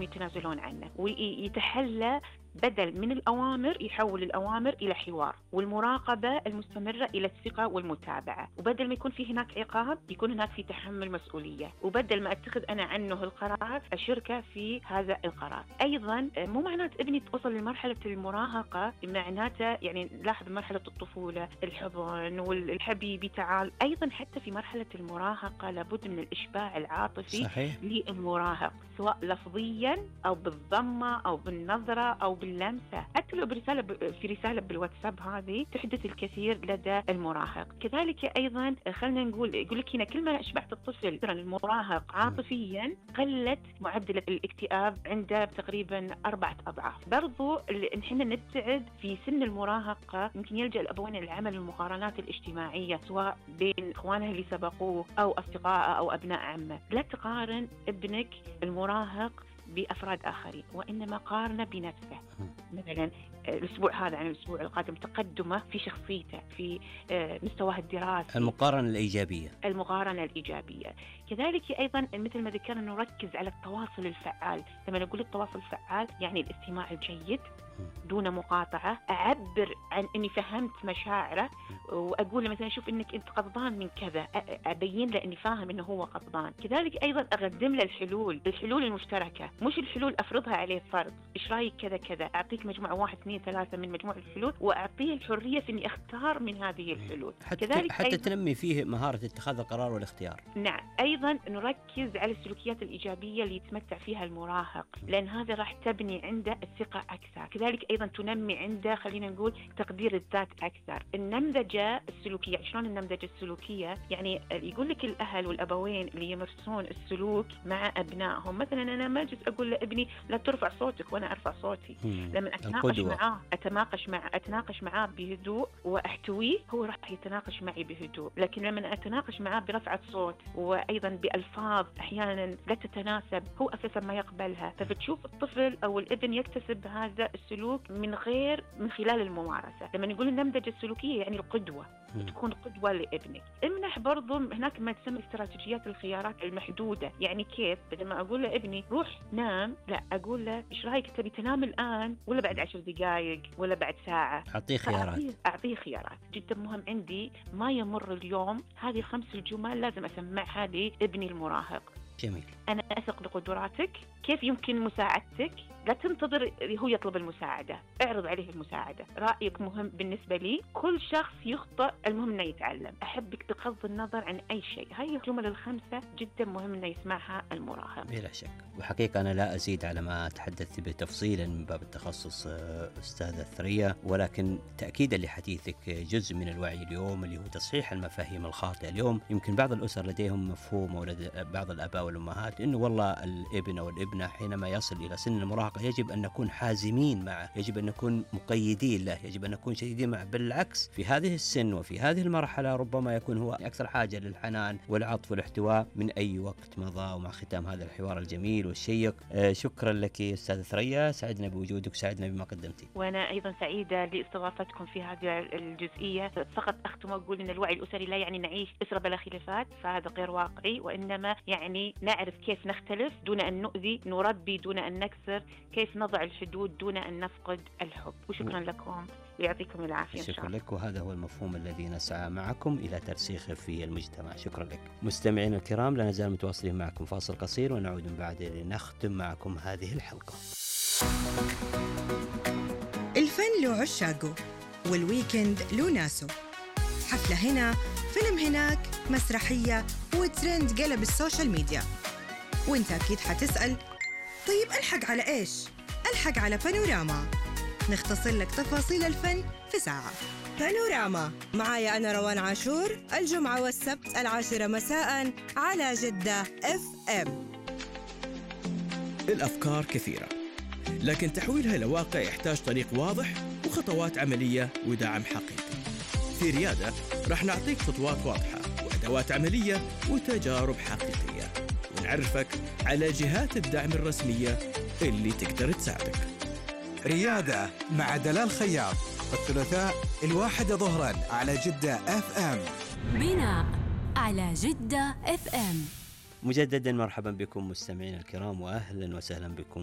يتنازلون عنه، ويتحلى بدل من الأوامر يحول الأوامر إلى حوار، والمراقبة المستمرة إلى الثقة والمتابعة. وبدل ما يكون في هناك عقاب يكون هناك في تحمل مسؤولية، وبدل ما أتخذ أنا عنه القرار أشركه في هذا القرار. أيضا مو معنات ابني توصل لمرحلة المراهقة معناته يعني لاحظ مرحلة الطفولة الحضن والحبيبي تعال، أيضا حتى في مرحلة المراهقة لابد من الإشباع العاطفي صحيح. للمراهق، سواء لفظيا أو بالضمة أو بالنظرة أو باللمسة، حتى لو في رسالة بالواتساب هذه تحدث الكثير لدى المراهق. كذلك أيضا خلينا يقول لك هنا كل ما أشبعت الطفل المراهق عاطفيا قلت معدل الاكتئاب عنده تقريبا 4 أضعاف. برضو نحن نبتعد في سن المراهقة يمكن يلجأ الأبوين للعمل المقارنات الاجتماعية سواء بين إخوانه اللي سبقوه أو أصدقائه أو أبناء عمه. لا تقارن ابنك المراهق بأفراد آخرين، وإنما قارنه بنفسه. مثلا الأسبوع هذا عن الأسبوع القادم تقدمه في شخصيته، في مستواه الدراسي، المقارنة الإيجابية. كذلك أيضا مثل ما ذكرنا نركز على التواصل الفعال. لما نقول التواصل الفعال يعني الاستماع الجيد دون مقاطعة، أعبر عن أني فهمت مشاعره، وأقول له مثلا شوف أنك أنت غضبان من كذا، أبين له أني فاهم أنه هو غضبان. كذلك أيضا أقدم له الحلول المشتركة، مش الحلول أفرضها عليه فرض، إيش رأيك كذا كذا، أعطيك مجموعة 1 2 3 من مجموعة الحلول، وأعطيه الحرية في أني أختار من هذه الحلول. حتى تنمي فيه مهارة اتخاذ القرار والاختيار. نعم. أيضا نركز على السلوكيات الإيجابية اللي يتمتع فيها المراهق، لأن هذا راح تبني عنده الثقة أكثر. كذلك أيضا تنمي عنده خلينا نقول تقدير الذات أكثر. النمذجة السلوكية، شلون النمذجة السلوكية؟ يعني يقول لك الأهل والأبوين اللي يمارسون السلوك مع أبنائهم، مثلا أنا ما أجلس أقول لابني لا ترفع صوتك وأنا أرفع صوتي. لما أتناقش معاه بهدوء وأحتويه، هو راح يتناقش معي بهدوء. لكن لما أتناقش معاه برفعة صوت وأيضا بألفاظ أحيانا لا تتناسب، هو أساسا ما يقبلها. فبتشوف الطفل أو الابن يكتسب هذا السلوك من خلال الممارسة. لما نقول النمذجة السلوكية يعني القدوة، تكون قدوة لابنك. امنح برضو هناك ما تسمى استراتيجيات الخيارات المحدودة. يعني كيف؟ بدل ما أقول لابني روح نام، لا أقول له إيش رأيك تبي تنام الآن ولا بعد 10 دقائق ولا بعد ساعة؟ أعطيه خيارات. جدا مهم عندي ما يمر اليوم هذه 5 جمل لازم أسمعها لابني المراهق. جميل. أنا أثق بقدراتك، كيف يمكن مساعدتك؟ لا تنتظر هو يطلب المساعدة، اعرض عليه المساعدة. رأيك مهم بالنسبة لي، كل شخص يخطئ، المهم أنه يتعلم، أحبك بغض النظر عن أي شيء. هاي الجمل ال5 جدا مهم أنه يسمعها المراهق. بلا شك. وحقيقة أنا لا أزيد على ما تحدثت بتفصيلا من باب التخصص أستاذة ثريا، ولكن تأكيدا لحديثك جزء من الوعي اليوم اللي هو تصحيح المفاهيم الخاطئة. اليوم يمكن بعض الأسر لديهم مفهوم، ولدى بعض الآباء والأمهات، إنه والله الابن أو الابنة حينما يصل إلى سن المراهقة يجب أن نكون حازمين معه، يجب أن نكون مقيدين له، يجب أن نكون شديدين معه. بالعكس، في هذه السن وفي هذه المرحلة ربما يكون هو أكثر حاجة للحنان والعطف والاحتواء من أي وقت مضى. ومع ختام هذا الحوار الجميل والشيق، شكرا لك أستاذة ثريا، سعدنا بوجودك، سعدنا بما قدمتي. وأنا أيضا سعيدة لاستضافتكم في هذه الجزئية. فقط أختم وأقول أن الوعي الأسري لا يعني نعيش أسرة بلا خلافات، فهذا غير واقعي، وإنما يعني نعرف كيف نختلف دون أن نؤذي، نربي دون أن نكسر، كيف نضع الحدود دون أن نفقد الحب. وشكرا لكم، يعطيكم العافية. شكرا لك، وهذا هو المفهوم الذي نسعى معكم إلى ترسيخه في المجتمع. شكرا لك. مستمعينا الكرام، لا نزال متواصلين معكم، فاصل قصير ونعود من بعد لنختم معكم هذه الحلقة. الفن له عشاقه، والويكند له ناسه. حفلة هنا، فيلم هناك، مسرحية، وترند قلب السوشيال ميديا. وانت أكيد حتسأل، طيب ألحق على إيش؟ ألحق على بانوراما، نختصر لك تفاصيل الفن في ساعة. بانوراما معايا أنا روان عاشور، الجمعة والسبت 10 مساء على جدة FM. الأفكار كثيرة، لكن تحويلها لواقع يحتاج طريق واضح وخطوات عملية ودعم حقيقي. في ريادة رح نعطيك خطوات واضحة وأدوات عملية وتجارب حقيقية، ونعرفك على جهات الدعم الرسمية اللي تقدر تساعدك. ريادة مع دلال خياط، الثلاثاء 1 ظهرا على جدة FM. بناء على جدة FM. مجددا مرحبا بكم مستمعين الكرام، وأهلا وسهلا بكم